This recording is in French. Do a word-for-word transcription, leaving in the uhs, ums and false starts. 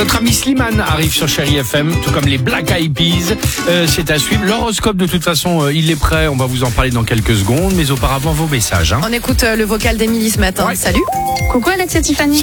Notre ami Slimane arrive sur Chérie F M, tout comme les Black Eyed Peas. Euh, c'est à suivre. L'horoscope, de toute façon, euh, il est prêt. On va vous en parler dans quelques secondes. Mais auparavant, vos messages. Hein. On écoute euh, le vocal d'Émilie ce matin. Ouais. Salut. Coucou Alex et Tiffany.